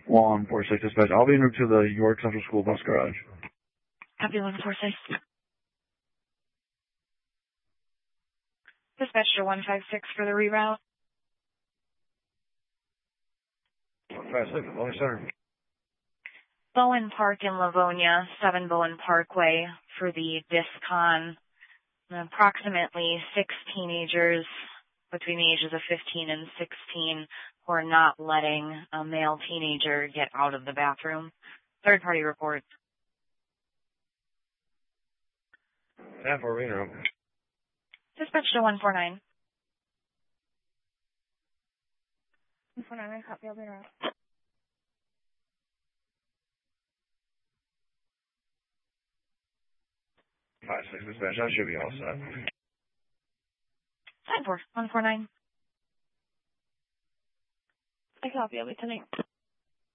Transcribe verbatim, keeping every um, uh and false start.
one four six dispatch. I'll be en route to the York Central School bus garage. Copy one four six. Dispatcher one five six for the reroute. one five six, Bowen Center. Bowen Park in Livonia, seven Bowen Parkway for the DISCON. Approximately six teenagers between the ages of fifteen and sixteen who are not letting a male teenager get out of the bathroom. Third party report. ten four Reno. Dispatch to one four nine. one four nine, I copy, I'll be around. five six dispatch, that should be all set. Time for one four nine. I copy, I'll be tonight.